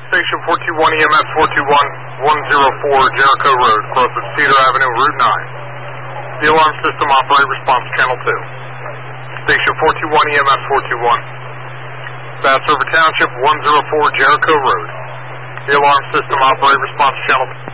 Station 421 EMS 421 104 Jericho Road, close at Cedar Avenue, Route 9. The alarm system operator response channel 2. Station 421 EMS 421 Bass River Township 104 Jericho Road. The alarm system operator response channel 2.